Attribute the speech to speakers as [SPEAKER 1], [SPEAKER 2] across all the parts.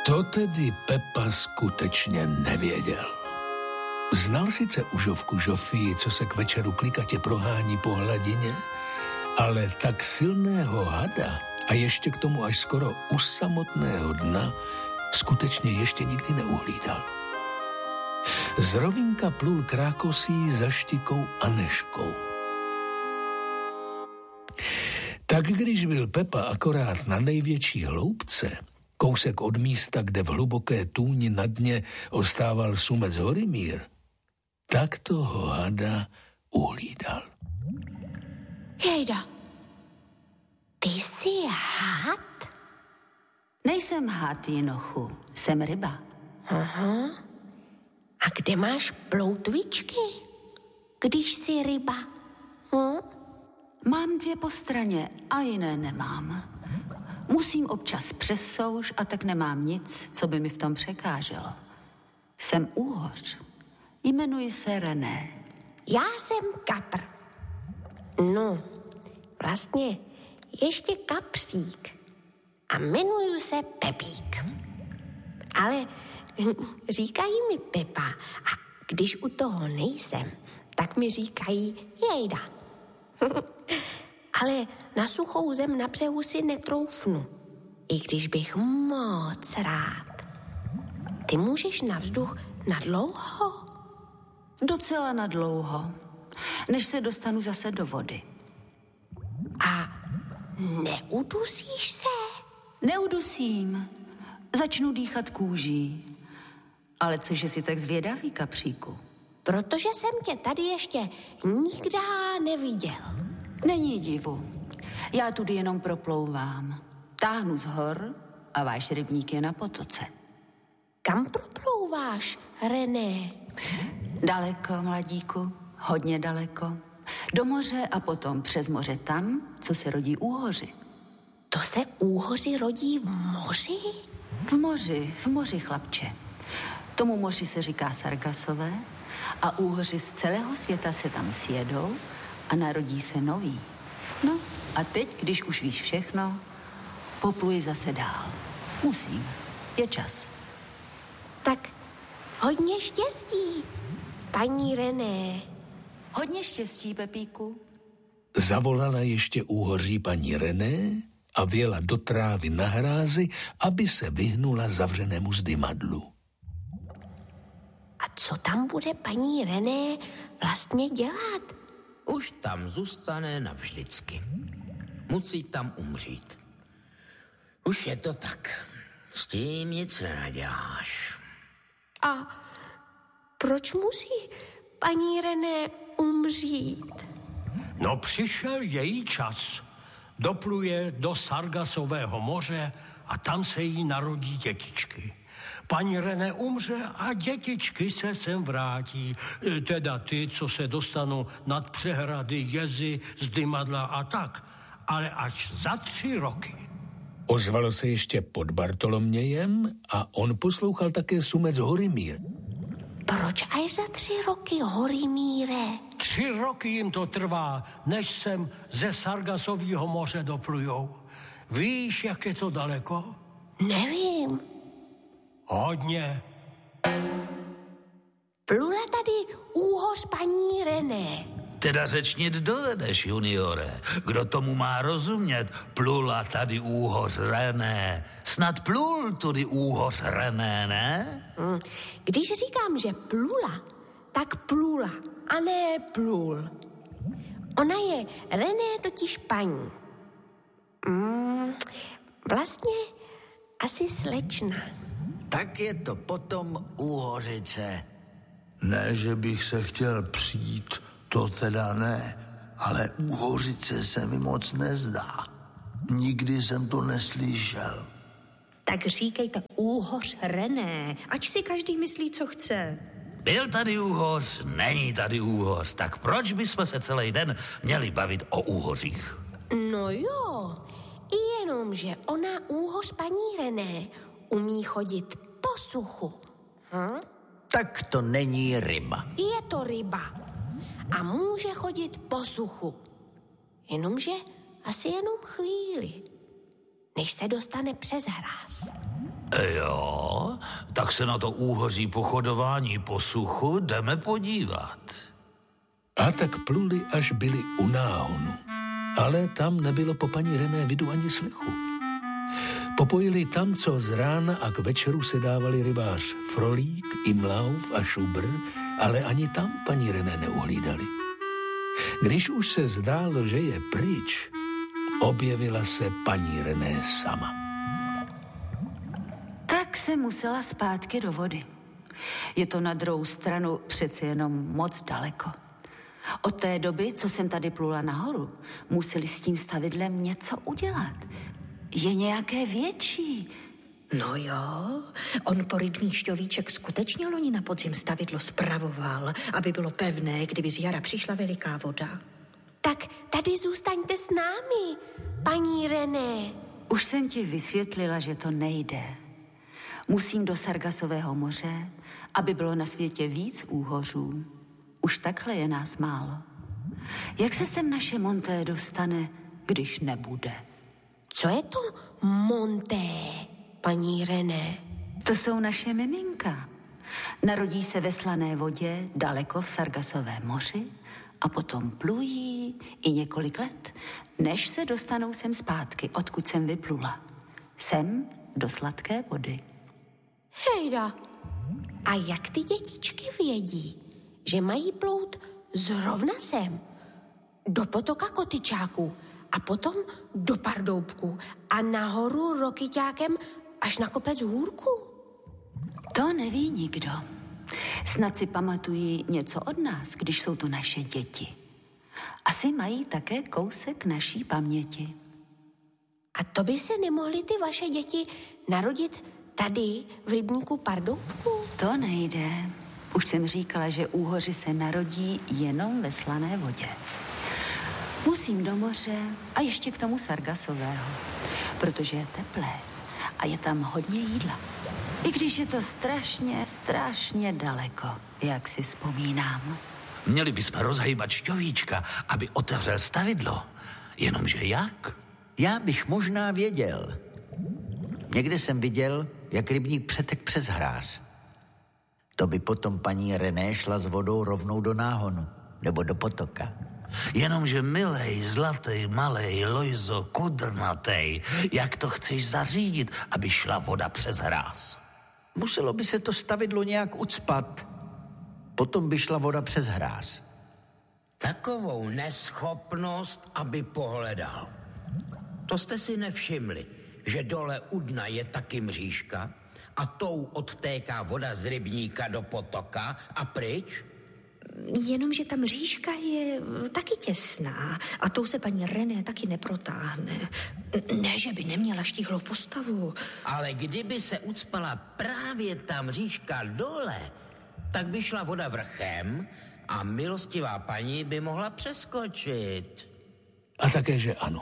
[SPEAKER 1] To tedy Pepa skutečně nevěděl. Znal sice užovku Žofii, co se k večeru klikatě prohání po hladině, ale tak silného hada a ještě k tomu až skoro u samotného dna skutečně ještě nikdy neuhlídal. Z rovínka plul krákosí za Štikou Anežkou. Tak když byl Pepa akorát na největší hloubce, kousek od místa, kde v hluboké tůni na dně ostával sumec Horimír, tak toho hada uhlídal.
[SPEAKER 2] Jejda, ty jsi had?
[SPEAKER 3] Nejsem had, Jinochu, jsem ryba.
[SPEAKER 2] Aha. A kde máš ploutvičky, když jsi ryba?
[SPEAKER 3] Mám 2 po straně a jiné nemám. Musím občas přes souš a tak nemám nic, co by mi v tom překáželo. Jsem úhoř. Jmenuji se René.
[SPEAKER 2] Já jsem kapr. No, vlastně ještě kapřík. A jmenuju se Pepík. Ale říkají mi Pepa a když u toho nejsem, tak mi říkají Jejda. Ale na suchou zem na břehu si netroufnu, i když bych moc rád. Ty můžeš na vzduch na dlouho?
[SPEAKER 3] Docela na dlouho, než se dostanu zase do vody.
[SPEAKER 2] A neudusíš se?
[SPEAKER 3] Neudusím. Začnu dýchat kůží. Ale cože jsi tak zvědavý, kapříku?
[SPEAKER 2] Protože jsem tě tady ještě nikdy neviděl.
[SPEAKER 3] Není divu. Já tudy jenom proplouvám. Táhnu z hor a váš rybník je na potoce.
[SPEAKER 2] Kam proplouváš, René?
[SPEAKER 3] Daleko, mladíku, hodně daleko. Do moře a potom přes moře tam, co se rodí úhoři.
[SPEAKER 2] To se úhoři rodí v moři?
[SPEAKER 3] V moři, chlapče. Tomu moři se říká Sargasové a úhoři z celého světa se tam sjedou a narodí se nový. No a teď, když už víš všechno, popluj zase dál. Musím. Je čas.
[SPEAKER 2] Tak hodně štěstí, paní René.
[SPEAKER 3] Hodně štěstí, Pepíku.
[SPEAKER 1] Zavolala ještě úhoří paní René a vjela do trávy na hrázi, aby se vyhnula zavřenému zdymadlu.
[SPEAKER 2] A co tam bude paní René vlastně dělat?
[SPEAKER 4] Už tam zůstane navždycky. Musí tam umřít. Už je to tak. S tím nic nenaděláš.
[SPEAKER 2] A proč musí paní René umřít?
[SPEAKER 5] No, přišel její čas. Dopluje do Sargasového moře a tam se jí narodí dětičky. Paní René umře a dětičky se sem vrátí. Teda ty, co se dostanou nad přehrady, jezy, zdymadla a tak. Ale až za 3 roky.
[SPEAKER 1] Ozvalo se ještě pod Bartolomějem a on poslouchal také sumec Horimír.
[SPEAKER 2] Proč až za 3 roky, Horimíre?
[SPEAKER 5] 3 roky jim to trvá, než sem ze Sargasového moře doplujou. Víš, jak je to daleko?
[SPEAKER 2] Nevím.
[SPEAKER 5] Hodně.
[SPEAKER 2] Plula tady úhoř paní René.
[SPEAKER 6] Teda řečnit dovedeš, juniore. Kdo tomu má rozumět? Plula tady úhoř René. Snad plul tudy úhoř René, ne?
[SPEAKER 2] Když říkám, že plula, tak plula a ne plul. Ona je René totiž paní. Vlastně asi slečna.
[SPEAKER 4] Tak je to potom úhořice.
[SPEAKER 7] Ne, že bych se chtěl přijít, to teda ne, ale úhořice se mi moc nezdá. Nikdy jsem to neslyšel.
[SPEAKER 8] Tak říkejte úhoř René, ať si každý myslí, co chce.
[SPEAKER 6] Byl tady úhoř, není tady úhoř, tak proč bychom se celý den měli bavit o úhořích?
[SPEAKER 2] No jo, jenom, že ona úhoř paní René umí chodit po suchu.
[SPEAKER 4] Tak to není ryba.
[SPEAKER 2] Je to ryba a může chodit po suchu. Jenomže asi jenom chvíli, než se dostane přes hráz.
[SPEAKER 6] Jo, tak se na to úhoří pochodování po suchu jdeme podívat.
[SPEAKER 1] A tak pluli, až byli u náhonu. Ale tam nebylo po paní René vidu ani slechu. Popojili tam, co z rána a k večeru se dávali rybář Frolík, Imlauf a Šubr, ale ani tam paní René neuhlídali. Když už se zdálo, že je pryč, objevila se paní René sama.
[SPEAKER 3] Tak se musela zpátky do vody. Je to na druhou stranu přece jenom moc daleko. Od té doby, co jsem tady plula nahoru, museli s tím stavidlem něco udělat. Je nějaké větší.
[SPEAKER 8] No jo, on po rybní šťovíček skutečně loni na podzim stavidlo spravoval, aby bylo pevné, kdyby z jara přišla veliká voda.
[SPEAKER 2] Tak tady zůstaňte s námi, paní René.
[SPEAKER 3] Už jsem ti vysvětlila, že to nejde. Musím do Sargasového moře, aby bylo na světě víc úhořů. Už takhle je nás málo. Jak se sem naše Monté dostane, když nebude?
[SPEAKER 2] Co je to Monté, paní René?
[SPEAKER 3] To jsou naše miminka. Narodí se ve slané vodě daleko v Sargasovém moři a potom plují i několik let, než se dostanou sem zpátky, odkud jsem vyplula. Sem do sladké vody.
[SPEAKER 2] Hejda, a jak ty dětičky vědí, že mají plout zrovna sem, do potoka Kotyčáků a potom do Pardoubku a nahoru Rokyťákem až na kopec Hůrku?
[SPEAKER 3] To neví nikdo. Snad si pamatují něco od nás, když jsou to naše děti. Asi mají také kousek naší paměti.
[SPEAKER 2] A to by se nemohly ty vaše děti narodit tady v rybníku Pardoubku?
[SPEAKER 3] To nejde. Už jsem říkala, že úhoři se narodí jenom ve slané vodě. Musím do moře a ještě k tomu Sargasového, protože je teplé a je tam hodně jídla. I když je to strašně daleko, jak si vzpomínám.
[SPEAKER 6] Měli bychom rozhejbat šťovíčka, aby otevřel stavidlo. Jenomže jak?
[SPEAKER 9] Já bych možná věděl. Někde jsem viděl, jak rybník přetek přes hráz. To by potom paní René šla s vodou rovnou do náhonu nebo do potoka.
[SPEAKER 6] Jenomže milej, zlatej, malej, Lojzo, kudrnatej, jak to chceš zařídit, aby šla voda přes hráz?
[SPEAKER 9] Muselo by se to stavidlo nějak ucpat. Potom by šla voda přes hráz.
[SPEAKER 4] Takovou neschopnost, aby pohledal. To jste si nevšimli, že dole u dna je taky mřížka a tou odtéká voda z rybníka do potoka a pryč?
[SPEAKER 8] Jenomže ta mřížka je taky těsná a tou se paní René taky neprotáhne. Ne, že by neměla štíhlou postavu.
[SPEAKER 4] Ale kdyby se ucpala právě ta mřížka dole, tak by šla voda vrchem a milostivá paní by mohla přeskočit.
[SPEAKER 1] A také, že ano.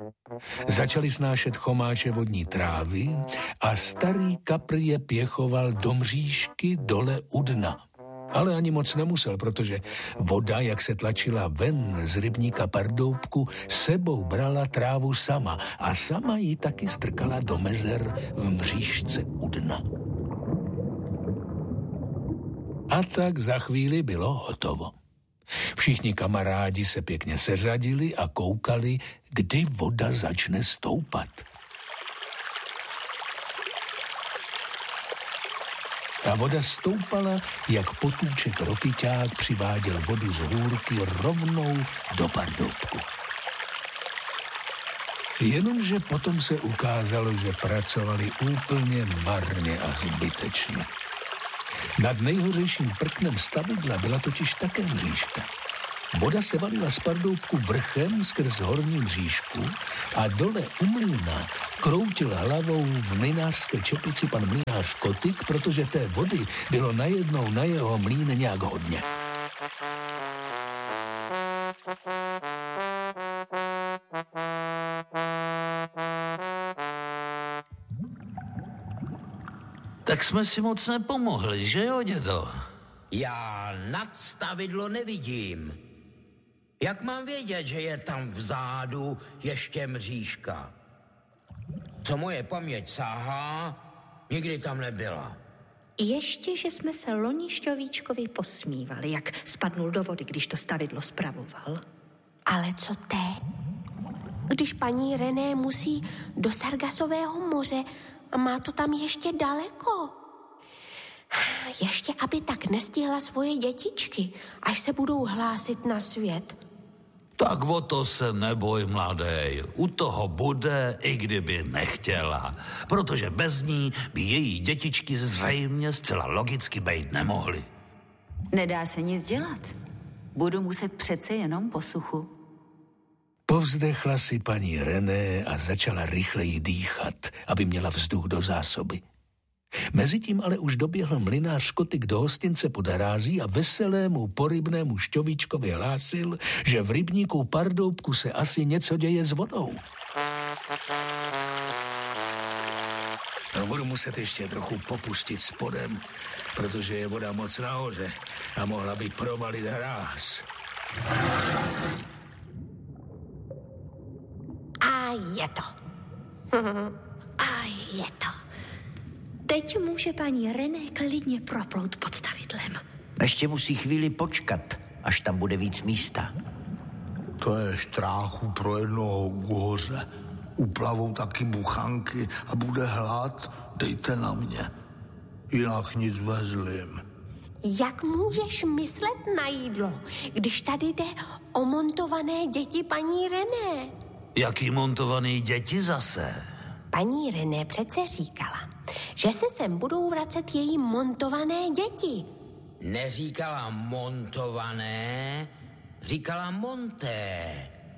[SPEAKER 1] Začali snášet chomáče vodní trávy a starý kapr je pěchoval do mřížky dole u dna. Ale ani moc nemusel, protože voda, jak se tlačila ven z rybníka Pardoubku, sebou brala trávu sama a sama ji taky strkala do mezer v mřížce u dna. A tak za chvíli bylo hotovo. Všichni kamarádi se pěkně seřadili a koukali, kdy voda začne stoupat. Ta voda stoupala, jak potůček Rokyťák přiváděl vodu z Hůrky rovnou do Pardoubku. Jenomže potom se ukázalo, že pracovali úplně marně a zbytečně. Nad nejhořejším prknem stavidla byla totiž také mřížka. Voda se valila z Pardoubku vrchem skrz horní mřížku a dole u mlýna kroutil hlavou v mlynářské čepici pan mlynář Kotyk, protože té vody bylo najednou na jeho mlýn nějak hodně.
[SPEAKER 6] Tak jsme si moc nepomohli, že jo, dědo?
[SPEAKER 4] Já nad stavidlo nevidím. Jak mám vědět, že je tam vzadu ještě mřížka? Co moje paměť sahá, Nikdy tam nebyla.
[SPEAKER 8] Ještě, že jsme se loni Šťovíčkovi posmívali, jak spadnul do vody, když to stavidlo spravoval.
[SPEAKER 2] Ale co teď? Když paní René musí do Sargasového moře a má to tam ještě daleko. Ještě, aby tak nestihla svoje dětičky, až se budou hlásit na svět.
[SPEAKER 6] Tak o to se neboj, mladej. U toho bude, i kdyby nechtěla. Protože bez ní by její dětičky zřejmě zcela logicky být nemohly.
[SPEAKER 3] Nedá se nic dělat. Budu muset přece jenom po suchu.
[SPEAKER 1] Povzdechla si paní René a začala rychleji dýchat, aby měla vzduch do zásoby. Mezitím ale už doběhl mlynář Kotyk do hostince pod hrází a veselému porybnému Šťovíčkovi hlásil, že v rybníku Pardoubku se asi něco děje s vodou. No, budu muset ještě trochu popustit spodem, protože je voda moc nahoře a mohla by provalit hráz.
[SPEAKER 2] A je to.
[SPEAKER 8] A je to. Teď může paní René klidně proplout pod stavidlem.
[SPEAKER 9] Ještě musí chvíli počkat, až tam bude víc místa.
[SPEAKER 7] To je štráchu pro jednoho úhoře. Uplavou taky buchanky a bude hlad, dejte na mě. Jinak nic vezlim.
[SPEAKER 2] Jak můžeš myslet na jídlo, když tady jde o montované děti paní René?
[SPEAKER 6] Jaký montovaný děti zase?
[SPEAKER 2] Paní René přece říkala, že se sem budou vracet její montované děti.
[SPEAKER 4] Neříkala montované, říkala monté.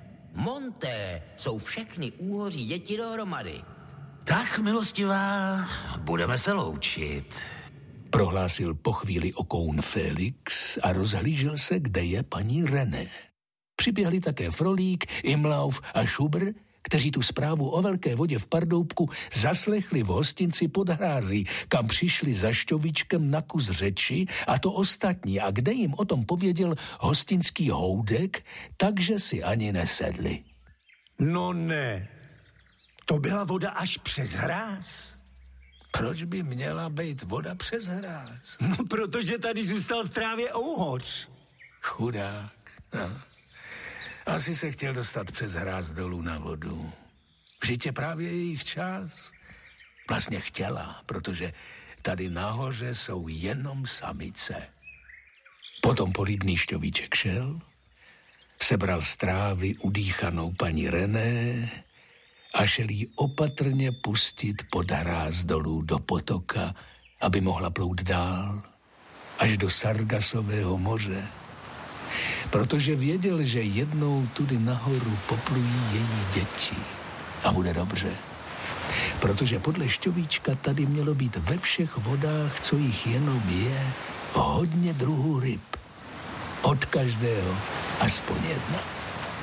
[SPEAKER 4] Monté jsou všechny úhoří děti dohromady.
[SPEAKER 6] Tak, milostivá, budeme se loučit.
[SPEAKER 1] Prohlásil po chvíli okoun Felix a rozhlížel se, kde je paní René. Přiběhli také Frolík, Imlauf a Šubr, kteří tu zprávu o velké vodě v Pardoubku zaslechli v hostinci pod hrází, kam přišli za Šťovíčkem na kus řeči a to ostatní, a kde jim o tom pověděl hostinský Houdek, takže si ani nesedli.
[SPEAKER 5] No ne, to byla voda až přes hráz.
[SPEAKER 1] Proč by měla být voda přes hráz?
[SPEAKER 5] No, protože tady zůstal v trávě ouhoř.
[SPEAKER 1] Chudák. No. Asi se chtěl dostat přes hráz dolů na vodu. Vždyť je právě jejich čas. Vlastně chtěla, protože tady nahoře jsou jenom samice. Potom porybný Šťovíček šel, sebral z trávy udýchanou paní René a šel jí opatrně pustit pod hráz dolů do potoka, aby mohla plout dál, až do Sargasového moře. Protože věděl, že jednou tudy nahoru poplují její děti. A bude dobře. Protože podle Šťovíčka tady mělo být ve všech vodách, co jich jenom je, hodně druhů ryb. Od každého aspoň jedna.